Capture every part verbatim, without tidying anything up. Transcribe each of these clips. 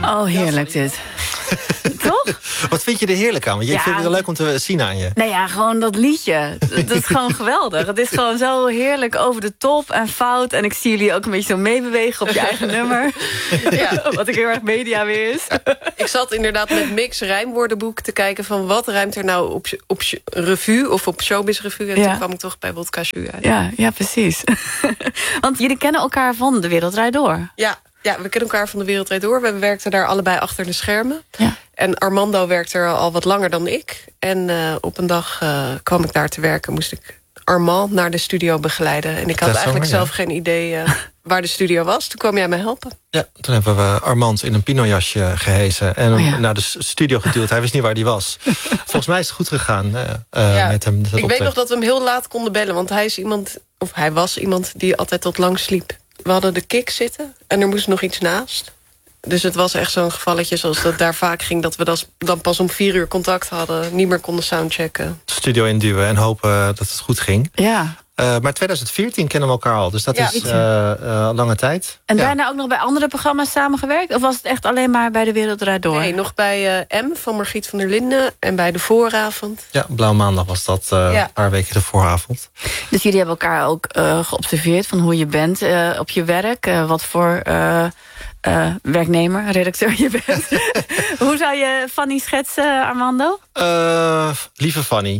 Oh, heerlijk dit. Toch? Wat vind je er heerlijk aan? Want je Ja. vindt het leuk om te zien aan je. Nou ja, gewoon dat liedje. Dat is gewoon geweldig. Het is gewoon zo heerlijk over de top en fout. En ik zie jullie ook een beetje zo meebewegen op je eigen nummer. Ja, wat ik heel erg media weer is. Ik zat inderdaad met Mix rijmwoordenboek te kijken van wat ruimt er nou op, op revue of op Showbiz Revue. En Ja. toen kwam ik toch bij Wodka Jus uit. Ja, ja, precies. Want jullie kennen elkaar van De Wereld Draait Door. Ja, ja, we kennen elkaar van De Wereld Draait Door. We werkten daar allebei achter de schermen. Ja. En Armando werkte er al wat langer dan ik. En uh, op een dag uh, kwam ik daar te werken. Moest ik Armand naar de studio begeleiden. En ik had is eigenlijk zomaar, zelf geen idee uh, waar de studio was. Toen kwam jij me helpen. Ja, toen hebben we Armand in een pinojasje gehezen. En hem Oh ja. naar de studio geduwd. Hij wist niet waar hij was. Volgens mij is het goed gegaan uh, Ja, met hem. Dat ik weet optreden. nog dat we hem heel laat konden bellen. Want hij is iemand, of hij was iemand die altijd tot lang sliep. We hadden de kick zitten en er moest nog iets naast. Dus het was echt zo'n gevalletje zoals dat daar vaak ging... dat we das, dan pas om vier uur contact hadden, niet meer konden soundchecken. De studio induwen en hopen dat het goed ging. Ja. Uh, maar twintig veertien kennen we elkaar al. Dus dat Ja. is uh, uh, lange tijd. En ja. daarna ook nog bij andere programma's samengewerkt? Of was het echt alleen maar bij De Wereld Draait Door? Nee, nog bij uh, M van Margriet van der Linden en bij de vooravond. Ja, Blauwe Maandag was dat uh, Ja. een paar weken de vooravond. Dus jullie hebben elkaar ook uh, geobserveerd van hoe je bent uh, op je werk. Uh, wat voor uh, uh, werknemer, redacteur je bent. Hoe zou je Fanny schetsen, Armando? Uh, lieve Fanny.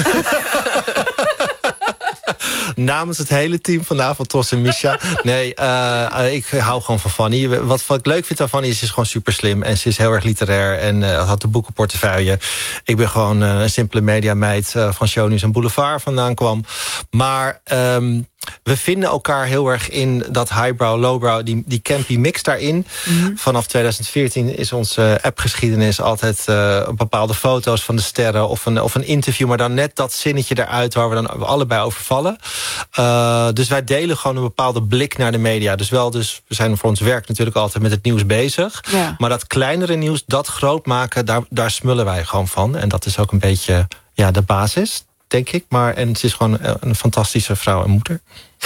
Namens het hele team vanavond, Tos en Misha. Nee, uh, uh, ik hou gewoon van Fanny. Wat, wat ik leuk vind aan Fanny is, ze is gewoon super slim. En ze is heel erg literair en uh, had de boekenportefeuille. Ik ben gewoon uh, een simpele mediameid uh, van Shownieuws en Boulevard vandaan kwam. Maar um, we vinden elkaar heel erg in dat highbrow, lowbrow, die, die campy mix daarin. Mm-hmm. Vanaf twintig veertien is onze appgeschiedenis altijd uh, bepaalde foto's van de sterren of een, of een interview, maar dan net dat zinnetje eruit waar we dan allebei over vallen. Uh, dus wij delen gewoon een bepaalde blik naar de media. Dus wel, dus we zijn voor ons werk natuurlijk altijd met het nieuws bezig. Ja. Maar dat kleinere nieuws, dat groot maken, daar, daar smullen wij gewoon van. En dat is ook een beetje ja, de basis, denk ik. Maar, en ze is gewoon een fantastische vrouw en moeder.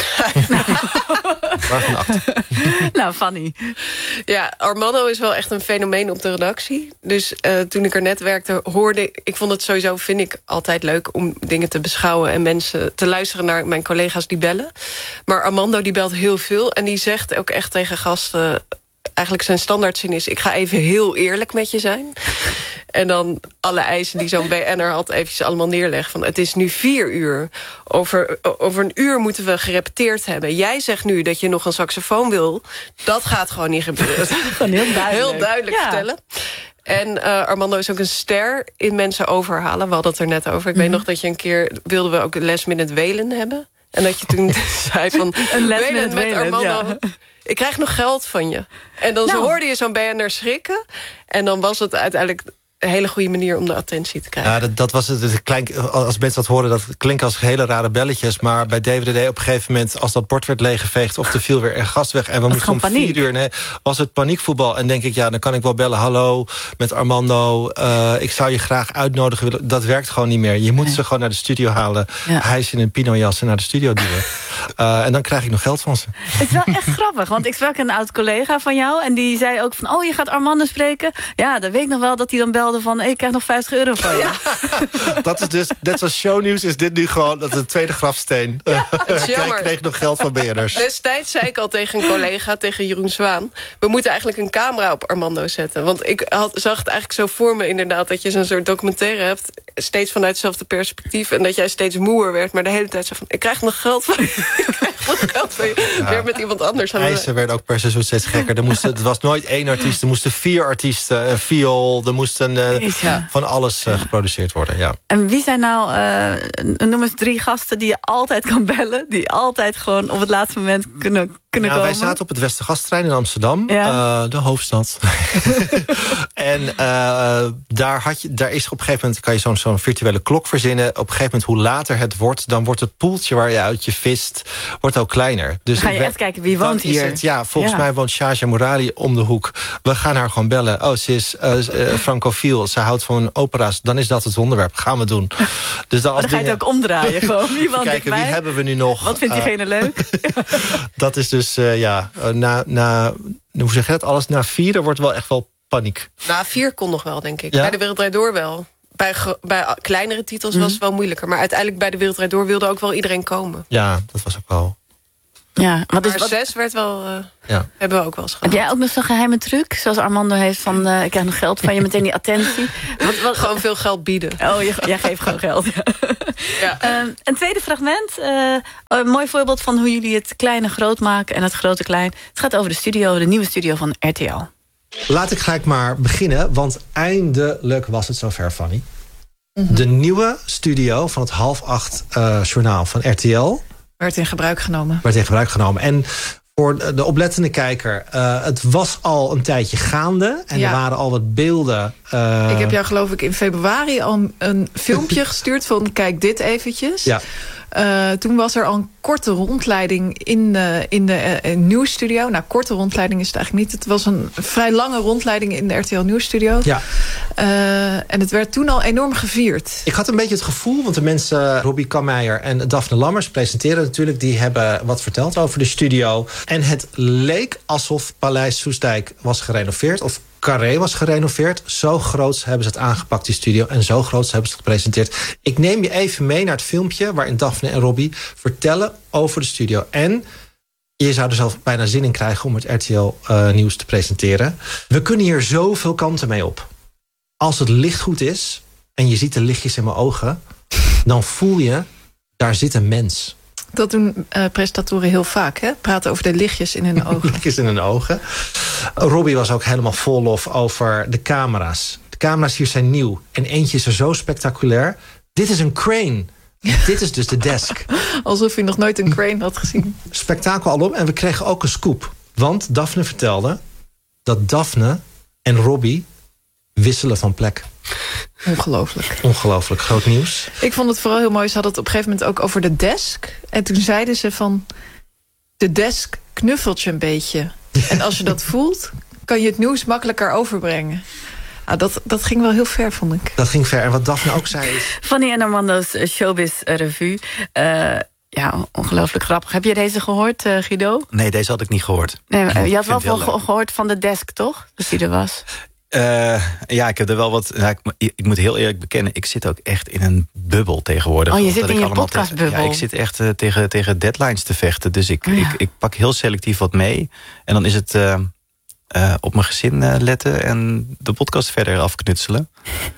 Waarvan acht. Nou, Fanny. Ja, Armando is wel echt een fenomeen op de redactie. Dus uh, toen ik er net werkte, hoorde ik... Ik vond het sowieso, vind ik, altijd leuk om dingen te beschouwen... en mensen te luisteren naar mijn collega's die bellen. Maar Armando die belt heel veel en die zegt ook echt tegen gasten... Eigenlijk zijn standaardzin is, ik ga even heel eerlijk met je zijn. En dan alle eisen die zo'n B N'er had eventjes allemaal neerleggen. Van, het is nu vier uur. Over, over een uur moeten we gerepeteerd hebben. Jij zegt nu dat je nog een saxofoon wil. Dat gaat gewoon niet gebeuren. Heel duidelijk. Heel duidelijk ja. vertellen. En uh, Armando is ook een ster in mensen overhalen. We hadden het er net over. Ik Mm-hmm. weet nog dat je een keer... wilden we ook een last minute welen hebben. En dat je toen zei van... Een last welen minute met welen, Armando... ja. Ik krijg nog geld van je. En dan Nou. zo hoorde je zo'n B N'er schrikken. En dan was het uiteindelijk een hele goede manier om de attentie te krijgen. Ja, dat, dat was het. het klink, als mensen dat horen, dat klinkt als hele rare belletjes. Maar bij D W D op een gegeven moment, als dat bord werd leeggeveegd... of er viel weer een gast weg en we moesten om vier uur... Nee, was het paniekvoetbal. En denk ik, ja, dan kan ik wel bellen. Hallo, met Armando. Uh, ik zou je graag uitnodigen. Dat werkt gewoon niet meer. Je moet nee. ze gewoon naar de studio halen. Ja. Hij is in een pinojas en naar de studio duwen. Uh, en dan krijg ik nog geld van ze. Het is wel echt grappig, want ik sprak een oud collega van jou... en die zei ook van, oh, je gaat Armando spreken. Ja, dan weet ik nog wel dat hij dan belde van... Hey, ik krijg nog vijftig euro van je. Ja. Dat is dus, net zoals shownieuws is dit nu gewoon... dat is de tweede grafsteen. Ja, het is jammer. Ik kreeg nog geld van B N'ers. Destijds zei ik al tegen een collega, tegen Jeroen Zwaan... we moeten eigenlijk een camera op Armando zetten. Want ik had, zag het eigenlijk zo voor me inderdaad... dat je zo'n soort documentaire hebt... steeds vanuit hetzelfde perspectief... en dat jij steeds moeer werd, maar de hele tijd zo van... ik krijg nog geld van je. Ik krijg nog geld van je. Ja. Weer met iemand anders. Eisen werden ook per seizoen steeds gekker. Er, moesten, het was nooit één artiest, er moesten vier artiesten... een viool, er moesten uh, ja. van alles uh, geproduceerd worden. Ja. En wie zijn nou, uh, noem eens drie gasten die je altijd kan bellen... die altijd gewoon op het laatste moment kunnen, kunnen ja, komen? Wij zaten op het Westergastterrein in Amsterdam, ja. uh, de hoofdstad. En uh, daar, had je, daar is op een gegeven moment... kan je zo'n zo'n virtuele klok verzinnen. Op een gegeven moment, hoe later het wordt... dan wordt het poeltje waar je uit je vist wordt ook kleiner. Dus dan ga je echt kijken wie woont hier. Het, ja, volgens ja. mij woont Shaja Morali om de hoek. We gaan haar gewoon bellen. Oh, ze is uh, uh, francofiel. Ze houdt van opera's. Dan is dat het onderwerp. Gaan we doen. Dus dan, als dan ga je het ook omdraaien. Gewoon. Wie woont kijken, wie hebben we nu nog? Wat vindt diegene uh, leuk? Dat is dus, uh, ja, uh, na, na, hoe zeg je dat? Alles na vieren wordt wel echt wel paniek? Nou, vier kon nog wel, denk ik. Ja? Bij De Wereld Draait Door wel. Bij, bij kleinere titels mm. was het wel moeilijker. Maar uiteindelijk bij De Wereld Draait Door wilde ook wel iedereen komen. Ja, dat was ook wel... Ja, wat is, maar wat... zes werd wel... Uh, ja. Hebben we ook wel eens gehad. Heb jij ook nog zo'n geheime truc? Zoals Armando heeft van... Uh, ik krijg nog geld van je, meteen die attentie. Wat, wat... Gewoon veel geld bieden. Oh, je, jij geeft gewoon geld. Ja. Ja. Uh, een tweede fragment. Uh, een mooi voorbeeld van hoe jullie het kleine groot maken... en het grote klein. Het gaat over de studio, de nieuwe studio van R T L. Laat ik gelijk maar beginnen, want eindelijk was het zover, Fanny. Mm-hmm. De nieuwe studio van het half acht uh, journaal van R T L... Werd in gebruik genomen. Werd in gebruik genomen. En voor de oplettende kijker, uh, het was al een tijdje gaande. En ja. er waren al wat beelden. Uh... Ik heb jou geloof ik in februari al een filmpje gestuurd van kijk dit eventjes. Ja. Uh, toen was er al een korte rondleiding in de, in de uh, nieuwsstudio. Nou, korte rondleiding is het eigenlijk niet. Het was een vrij lange rondleiding in de R T L Nieuwsstudio. Ja. Uh, en het werd toen al enorm gevierd. Ik had een beetje het gevoel, want de mensen... Robbie Kammeijer en Daphne Lammers presenteren natuurlijk... die hebben wat verteld over de studio. En het leek alsof Paleis Soestdijk was gerenoveerd... of Carré was gerenoveerd. Zo groot hebben ze het aangepakt, die studio. En zo groot hebben ze het gepresenteerd. Ik neem je even mee naar het filmpje... waarin Daphne en Robbie vertellen over de studio. En je zou er zelf bijna zin in krijgen... om het R T L uh, nieuws te presenteren. We kunnen hier zoveel kanten mee op. Als het licht goed is... en je ziet de lichtjes in mijn ogen... dan voel je, daar zit een mens... Dat doen uh, presentatoren heel vaak, hè? Praten over de lichtjes in hun ogen. Lichtjes in hun ogen. Robbie was ook helemaal vol lof over de camera's. De camera's hier zijn nieuw. En eentje is er zo spectaculair. Dit is een crane. Dit is dus de desk. Alsof je nog nooit een crane had gezien. Spektakel alom. En we kregen ook een scoop. Want Daphne vertelde dat Daphne en Robbie wisselen van plek. Ongelooflijk. Ongelooflijk, groot nieuws. Ik vond het vooral heel mooi. Ze hadden het op een gegeven moment ook over de desk. En toen zeiden ze van... de desk knuffelt je een beetje. En als je dat voelt, kan je het nieuws makkelijker overbrengen. Nou, dat, dat ging wel heel ver, vond ik. Dat ging ver. En wat Daphne ook zei is... Fanny en Armando's Showbiz Revue. Uh, ja, ongelooflijk grappig. Heb je deze gehoord, uh, Guido? Nee, deze had ik niet gehoord. Nee, maar, je had wel veel ge- gehoord van de desk, toch? Dus die er was. Uh, ja, ik heb er wel wat... Nou, ik, ik moet heel eerlijk bekennen, ik zit ook echt in een bubbel tegenwoordig. Oh, je zit dat in ik je podcastbubbel. Ja, ik zit echt uh, tegen, tegen deadlines te vechten. Dus ik, oh, ja. ik, ik pak heel selectief wat mee. En dan is het uh, uh, op mijn gezin uh, letten en de podcast verder afknutselen.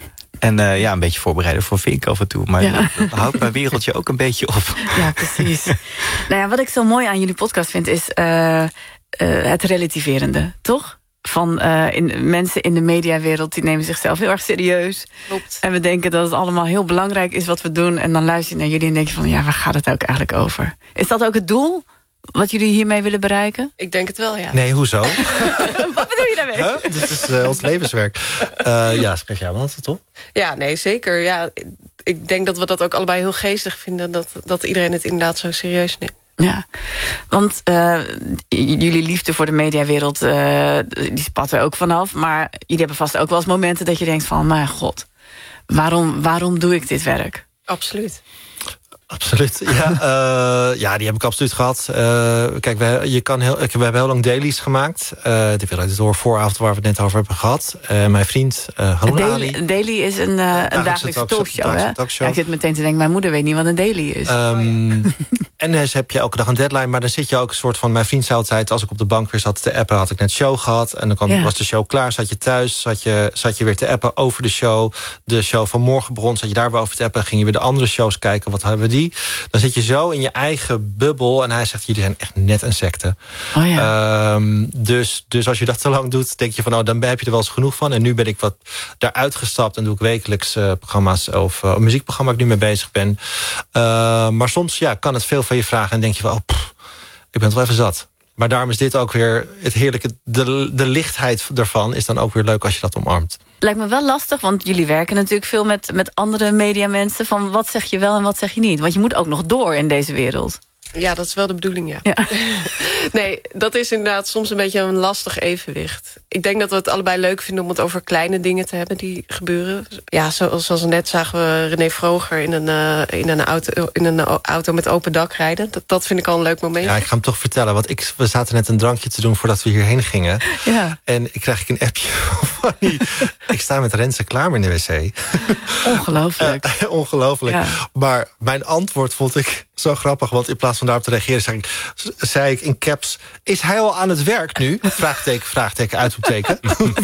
En uh, ja, een beetje voorbereiden voor Vink af en toe. Maar ja. dat houdt mijn wereldje ook een beetje op. Ja, precies. Nou ja, wat ik zo mooi aan jullie podcast vind is uh, uh, het relativerende, toch? Van uh, in, mensen in de mediawereld, die nemen zichzelf heel erg serieus. Klopt. En we denken dat het allemaal heel belangrijk is wat we doen. En dan luister je naar jullie en denk je van, ja, waar gaat het ook eigenlijk over? Is dat ook het doel wat jullie hiermee willen bereiken? Ik denk het wel, ja. Nee, hoezo? Wat bedoel je daarmee? Huh? Dit is uh, ons levenswerk. Uh, ja, spreek jij wel altijd, toch? Ja, nee, zeker. Ja, ik denk dat we dat ook allebei heel geestig vinden. Dat, dat iedereen het inderdaad zo serieus neemt. Ja, want uh, jullie liefde voor de mediawereld, uh, die spat er ook vanaf. Maar jullie hebben vast ook wel eens momenten dat je denkt van... mijn god, waarom, waarom doe ik dit werk? Absoluut. Absoluut, ja. Uh, ja, die heb ik absoluut gehad. Uh, kijk, we, je kan heel, we hebben heel lang dailies gemaakt. Uh, de Wereld Door vooravond waar we het net over hebben gehad. Uh, mijn vriend, uh, Haroun Ali. Een daily is een, uh, een dagelijkse talkshow, hè? talkshow. Ja, ik zit meteen te denken, mijn moeder weet niet wat een daily is. Um, en dus heb je elke dag een deadline. Maar dan zit je ook een soort van... Mijn vriend zei altijd, als ik op de bank weer zat te appen... had ik net show gehad. En dan kwam, ja. was de show klaar, zat je thuis. Zat je, zat je weer te appen over de show. De show van morgen begon, zat je daar weer over te appen. Ging je weer de andere shows kijken, wat hebben we die? Dan zit je zo in je eigen bubbel. En hij zegt, jullie zijn echt net een secte. Oh ja. um, dus, dus als je dat te lang doet, denk je van... nou, dan heb je er wel eens genoeg van. En nu ben ik wat daaruit gestapt. En doe ik wekelijks uh, programma's of uh, een muziekprogramma... waar ik nu mee bezig ben. Uh, maar soms ja, kan het veel van je vragen. En denk je van, oh, pff, ik ben het wel even zat. Maar daarom is dit ook weer het heerlijke... De, de lichtheid ervan is dan ook weer leuk als je dat omarmt. Lijkt me wel lastig, want jullie werken natuurlijk veel met, met andere mediamensen. Van wat zeg je wel en wat zeg je niet? Want je moet ook nog door in deze wereld. Ja, dat is wel de bedoeling, ja. ja. Nee, dat is inderdaad soms een beetje een lastig evenwicht. Ik denk dat we het allebei leuk vinden om het over kleine dingen te hebben die gebeuren. Ja, zoals, zoals net zagen we René Vroger in een, uh, in, een auto, in een auto met open dak rijden. Dat, dat vind ik al een leuk moment. Ja, ik ga hem toch vertellen. Want ik, we zaten net een drankje te doen voordat we hierheen gingen. Ja. En ik krijg ik een appje Fanny, ik sta met Renze klaar in de wc. Ongelooflijk. Uh, ongelooflijk. Ja. Maar mijn antwoord vond ik zo grappig. Want in plaats van daarop te reageren, zei ik, zei ik in caps... is hij al aan het werk nu? Vraagteken, vraagteken, uitroepteken.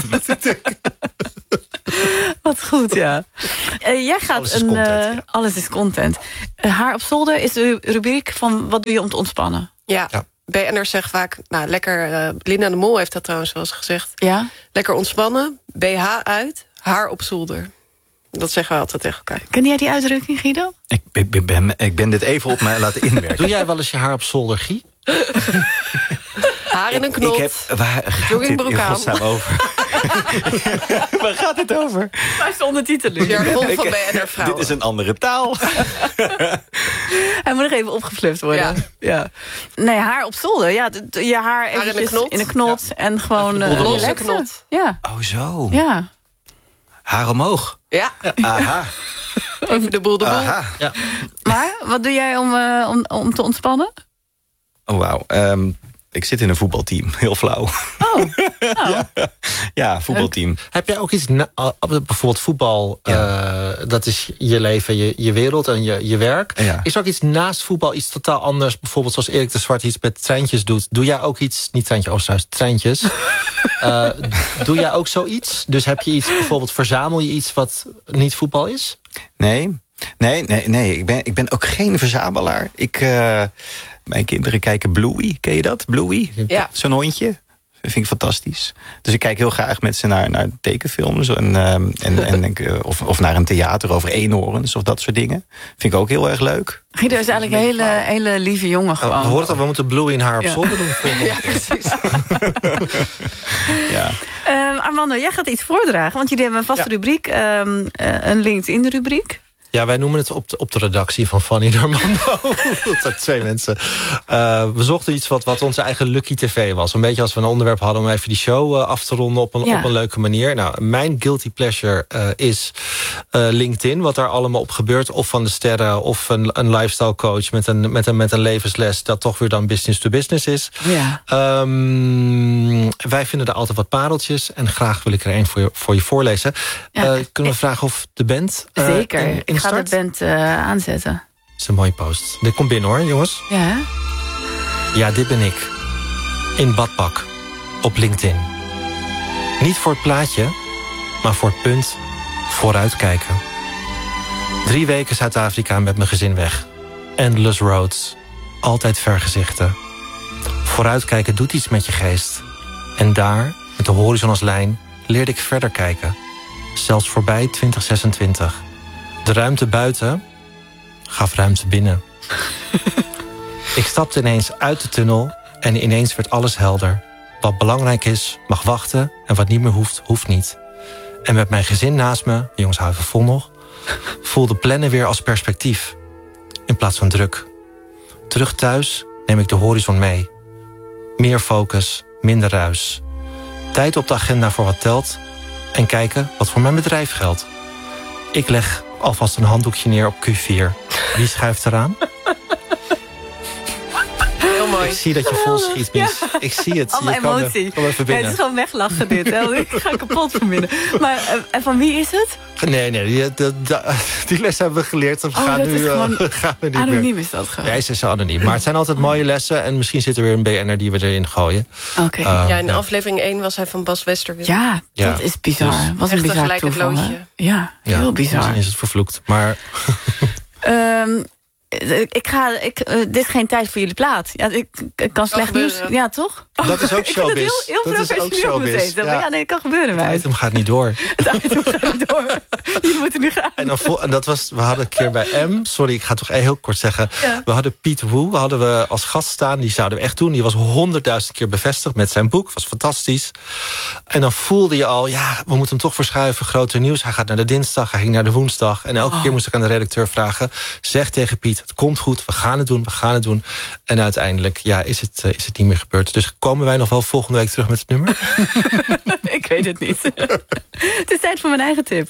Wat goed, ja. Uh, jij gaat alles is een... content, uh, ja. Alles is content. Uh, Haar op zolder is de rubriek van wat doe je om te ontspannen? Ja, Ja. B N'ers zeggen vaak, nou lekker... Uh, Linda de Mol heeft dat trouwens wel eens gezegd. Ja? Lekker ontspannen, B H uit, haar op zolder. Dat zeggen we altijd tegen elkaar. Ken jij die uitdrukking, Guido? Ik, ik, ben, ik ben dit even op mij laten inwerken. Doe jij wel eens je haar op zolder, Guy? Haar in een knot. Ik heb, waar gaat Joggingbroek dit in aan. godsnaam over? Waar gaat het over? Waar is de ondertitel nu? Jargon van Ik- B N R vrouwen. Dit is een andere taal. Hij moet nog even opgefluft worden. Ja. Ja. Nee, haar op zolder. Ja, d- d- je haar, in een eventjes knot. in een knot. En gewoon uh, Losse relaxen. knot. Ja, Oh zo. ja. Haar omhoog. Ja, Aha. even de boel de boel. Aha. Maar wat doe jij om, uh, om, om te ontspannen? Oh wauw. Um, ik zit in een voetbalteam. Heel flauw. Oh, ja. ja, voetbalteam. Heb jij ook iets, na, uh, bijvoorbeeld voetbal, Ja. uh, dat is je leven, je, je wereld en je, je werk. Ja. Is er ook iets naast voetbal, iets totaal anders? Bijvoorbeeld zoals Erik de Zwart iets met treintjes doet. Doe jij ook iets, niet treintje, oh trouwens, treintjes. uh, doe jij ook zoiets? Dus heb je iets, bijvoorbeeld verzamel je iets wat niet voetbal is? Nee, nee, nee, nee. Ik ben, ik ben ook geen verzamelaar. Ik, uh, mijn kinderen kijken Bluey. Ken je dat? Bluey? Ja. Zo'n hondje. Dat vind ik fantastisch. Dus ik kijk heel graag met ze naar, naar tekenfilms. En, uh, en, en denk, uh, of, of naar een theater over eenhoorns of dat soort dingen. Vind ik ook heel erg leuk. Guido is eigenlijk een hele, hele lieve jongen gewoon. Oh, we horen dat we moeten Bluey in haar op Ja. zolder doen. Ja, precies. Ja. Uh, Armando, jij gaat iets voordragen. Want jullie hebben een vaste Ja. rubriek. Um, uh, een LinkedIn-rubriek. Ja, wij noemen het op de, op de redactie van Fanny en Armando. Dat zijn twee mensen. Uh, we zochten iets wat, wat onze eigen Lucky T V was. Een beetje als we een onderwerp hadden om even die show uh, af te ronden op een, Ja. op een leuke manier. Nou, mijn guilty pleasure uh, is uh, LinkedIn. Wat daar allemaal op gebeurt. Of van de sterren of een, een lifestyle coach met een, met, een, met een levensles. Dat toch weer dan business to business is. Ja. Um, wij vinden er altijd wat pareltjes. En graag wil ik er één voor je, voor je voorlezen. Ja. Uh, kunnen we vragen of de band uh, Zeker. in, in Ik ga de start? band uh, aanzetten. Dat is een mooie post. Dit komt binnen hoor, jongens. Ja, hè? Ja, dit ben ik. In badpak. Op LinkedIn. Niet voor het plaatje, maar voor het punt vooruitkijken. Drie weken Zuid-Afrika met mijn gezin weg. Endless roads. Altijd vergezichten. Vooruitkijken doet iets met je geest. En daar, met de horizon als lijn, leerde ik verder kijken. Zelfs voorbij twintig zesentwintig. De ruimte buiten gaf ruimte binnen. Ik stapte ineens uit de tunnel en ineens werd alles helder. Wat belangrijk is, mag wachten en wat niet meer hoeft, hoeft niet. En met mijn gezin naast me, de jongens houden vol nog, voelde plannen weer als perspectief. In plaats van druk. Terug thuis neem ik de horizon mee. Meer focus, minder ruis. Tijd op de agenda voor wat telt en kijken wat voor mijn bedrijf geldt. Ik leg alvast een handdoekje neer op Q vier. Wie schuift eraan? Heel mooi. Ik zie dat je vol schiet, Mies. Ik zie het. Allemaal Je kan er- emotie. Kom even Ja, binnen. het is gewoon weglachen dit. Hè? Ik ga kapot van binnen. Maar uh, en van wie is het? Nee, nee, die, die, die, die les hebben we geleerd. We Oh, gaan dat nu, is uh, gewoon gaan we niet meer. Anoniem is dat gewoon. Ja, ze is anoniem. Maar het zijn altijd mooie lessen. En misschien zit er weer een B N'er die we erin gooien. Oké. Uh, Ja, in aflevering één was hij van Bas Westerwil. Ja, Ja. dat is bizar. Dus- Was een Echt een bizar gelijk het toeval, hè? loodje. Ja, ja, heel bizar. Misschien is het vervloekt. Maar Um, ik ga, ik, uh, dit is geen tijd voor jullie plaat. Ja, ik, ik kan slecht nieuws. gebeuren. Ja, toch? dat is ook Ik vind het showbiz. heel, heel Dat is ook professioneel showbiz. meteen. Ja. Ja. ja, nee, dat kan gebeuren, het meid. item gaat niet door. Het item gaat door. Je moet er nu gaan. En, dan vol, en dat was, we hadden een keer bij M, sorry, ik ga het toch heel kort zeggen. Ja. We hadden Piet Woe, hadden we als gast staan. Die zouden we echt doen. Die was honderdduizend keer bevestigd met zijn boek. Was fantastisch. En dan voelde je al, ja, we moeten hem toch verschuiven. Groter nieuws. Hij gaat naar de dinsdag, hij ging naar de woensdag. En elke Oh. keer moest ik aan de redacteur vragen. Zeg tegen Piet, het komt goed. We gaan het doen, we gaan het doen. En uiteindelijk, ja, is het, uh, is het niet meer gebeurd. Dus komen wij nog wel volgende week terug met het nummer? Ik weet het niet. Het is tijd voor mijn eigen tip.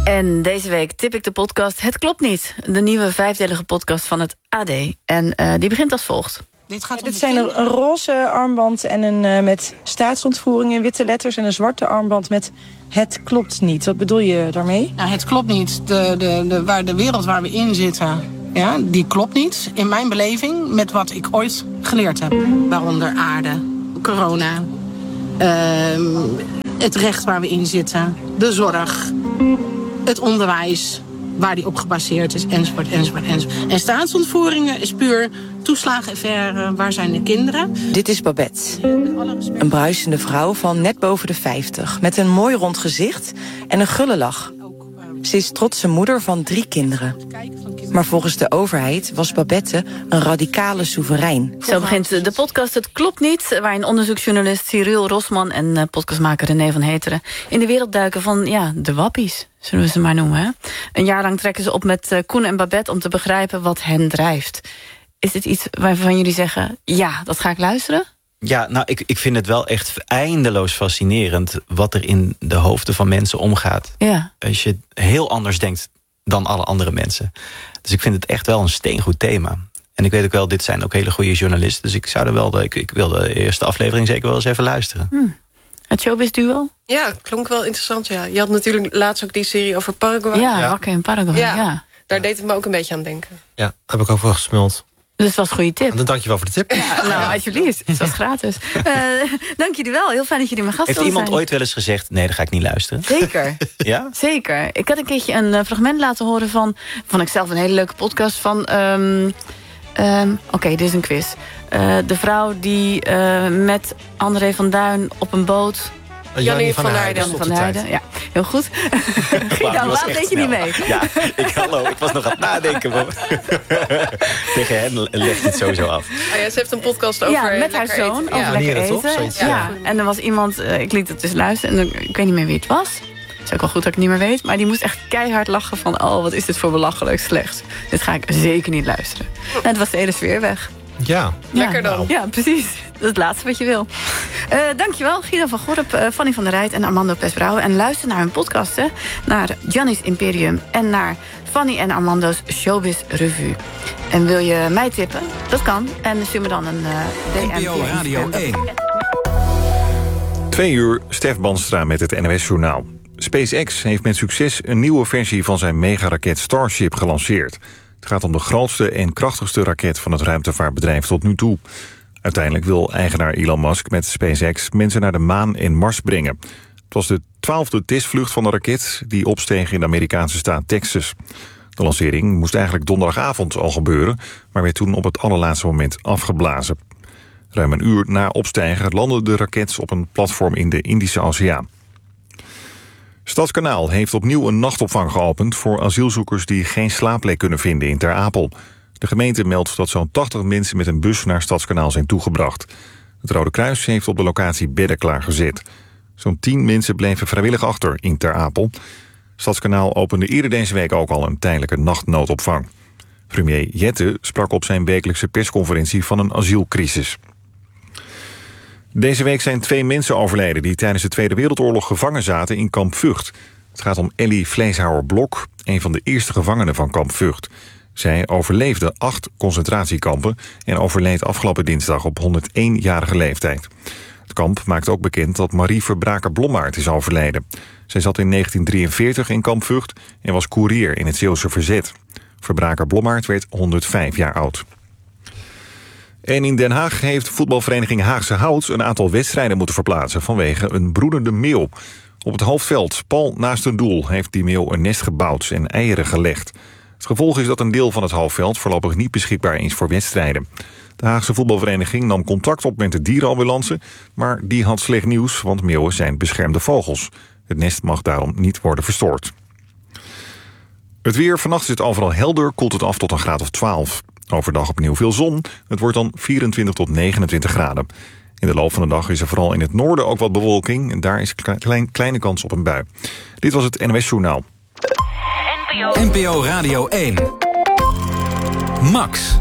En deze week tip ik de podcast Het Klopt Niet. De nieuwe vijfdelige podcast van het A D. En uh, die begint als volgt. Dit, gaat ja, dit zijn een, een roze armband en een uh, met staatsontvoering in witte letters... en een zwarte armband met Het Klopt Niet. Wat bedoel je daarmee? Nou, het klopt niet. De, de, de, waar, de wereld waar we in zitten, ja, die klopt niet. In mijn beleving met wat ik ooit geleerd heb. Waaronder aarde, corona, uh, het recht waar we in zitten, de zorg, het onderwijs waar die op gebaseerd is, enzovoort, enzovoort, enzovoort. En staatsontvoeringen is puur toeslagenaffaire, waar zijn de kinderen? Dit is Babette, een bruisende vrouw van net boven de vijftig... met een mooi rond gezicht en een gulle lach. Ze is trotse moeder van drie kinderen. Maar volgens de overheid was Babette een radicale soeverein. Zo begint de podcast Het Klopt Niet... waarin onderzoeksjournalist Cyril Rosman en podcastmaker René van Heteren... in de wereld duiken van ja, de wappies, zullen we ze maar noemen. Hè? Een jaar lang trekken ze op met Koen en Babette... om te begrijpen wat hen drijft. Is dit iets waarvan jullie zeggen, ja, dat ga ik luisteren? Ja, nou, ik, ik vind het wel echt eindeloos fascinerend... wat er in de hoofden van mensen omgaat. Ja. Als je heel anders denkt dan alle andere mensen. Dus ik vind het echt wel een steengoed thema. En ik weet ook wel, dit zijn ook hele goede journalisten... dus ik zou er wel de, ik, ik wil de eerste aflevering zeker wel eens even luisteren. Hm. Het Showbiz Duo? Ja, klonk wel interessant, ja. Je had natuurlijk laatst ook die serie over Paraguay. Ja, ja. Wakker in Paraguay, ja. ja. Daar deed het me ook een beetje aan denken. Ja, daar heb ik ook wel gesmuld. Dus dat was een goede tip. Dan dank je wel voor de tip. Ja, nou, alsjeblieft. Het was gratis. Uh, dank jullie wel. Heel fijn dat jullie mijn gast Heeft zijn. iemand ooit wel eens gezegd, nee, dan ga ik niet luisteren? Zeker. Ja? Zeker. Ik had een keertje een uh, fragment laten horen van... vond ik zelf een hele leuke podcast van... Um, um, Oké, okay, dit is een quiz. Uh, de vrouw die uh, met André van Duin op een boot... Jannie van, van der Heijden. Jannie van der Heijden, ja. Heel goed. Gida, waarom deed je niet mee? Ja, ik, hallo, ik was nog aan het nadenken. Tegen hen legt het sowieso af. Oh ja, ze heeft een podcast over ja, met haar zoon, eten. over ja. lekker eten. Ja. Ja. En er was iemand, uh, ik liet het dus luisteren... en ik weet niet meer wie het was. Het is ook wel goed dat ik het niet meer weet. Maar die moest echt keihard lachen van... oh, wat is dit voor belachelijk slecht. Dit ga ik zeker niet luisteren. En het was de hele sfeer weg. Ja. Lekker dan. Nou. Ja, precies. Dat is het laatste wat je wil. Uh, dankjewel, Guido van Gorp, uh, Fanny van der Rijt en Armando Pesbrouwen. En luister naar hun podcasten. Naar Gianni's Imperium en naar Fanny en Armando's Showbiz Revue. En wil je mij tippen? Dat kan. En stuur me dan een uh, D M. N P O Radio één. Twee uur, Stef Banstra met het N O S-journaal. SpaceX heeft met succes een nieuwe versie van zijn megaraket Starship gelanceerd. Het gaat om de grootste en krachtigste raket van het ruimtevaartbedrijf tot nu toe. Uiteindelijk wil eigenaar Elon Musk met SpaceX mensen naar de maan en Mars brengen. Het was de twaalfde testvlucht van de raket die opsteeg in de Amerikaanse staat Texas. De lancering moest eigenlijk donderdagavond al gebeuren, maar werd toen op het allerlaatste moment afgeblazen. Ruim een uur na opstijgen landde de raket op een platform in de Indische Oceaan. Stadskanaal heeft opnieuw een nachtopvang geopend voor asielzoekers die geen slaapplek kunnen vinden in Ter Apel. De gemeente meldt dat zo'n tachtig mensen met een bus naar Stadskanaal zijn toegebracht. Het Rode Kruis heeft op de locatie bedden klaargezet. Zo'n tien mensen bleven vrijwillig achter in Ter Apel. Stadskanaal opende eerder deze week ook al een tijdelijke nachtnoodopvang. Premier Jette sprak op zijn wekelijkse persconferentie van een asielcrisis. Deze week zijn twee mensen overleden die tijdens de Tweede Wereldoorlog gevangen zaten in kamp Vught. Het gaat om Ellie Vleeshouwer-Blok, een van de eerste gevangenen van kamp Vught. Zij overleefde acht concentratiekampen en overleed afgelopen dinsdag op honderdéén-jarige leeftijd. Het kamp maakt ook bekend dat Marie Verbraker-Blommaert is overleden. Zij zat in negentien drieënveertig in kamp Vught en was koerier in het Zeeuwse verzet. Verbraker-Blommaert werd honderdvijf jaar oud. En in Den Haag heeft voetbalvereniging Haagse Hout een aantal wedstrijden moeten verplaatsen vanwege een broedende meeuw. Op het hoofdveld, pal naast een doel, heeft die meeuw een nest gebouwd en eieren gelegd. Het gevolg is dat een deel van het hoofdveld voorlopig niet beschikbaar is voor wedstrijden. De Haagse voetbalvereniging nam contact op met de dierenambulance, maar die had slecht nieuws, want meeuwen zijn beschermde vogels. Het nest mag daarom niet worden verstoord. Het weer, vannacht is het overal helder, koelt het af tot een graad of twaalf. Overdag opnieuw veel zon, het wordt dan vierentwintig tot negenentwintig graden. In de loop van de dag is er vooral in het noorden ook wat bewolking en daar is een klein, kleine kans op een bui. Dit was het N O S-journaal. N P O Radio één. Max.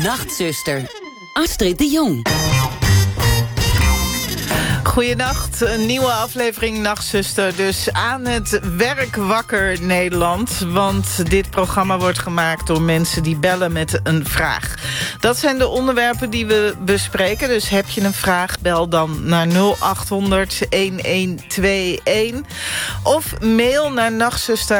Nachtzuster, Astrid de Jong. Goedenacht, een nieuwe aflevering Nachtzuster. Dus aan het werk wakker Nederland. Want dit programma wordt gemaakt door mensen die bellen met een vraag. Dat zijn de onderwerpen die we bespreken. Dus heb je een vraag, bel dan naar nul acht honderd, een een twee een. Of mail naar nachtzuster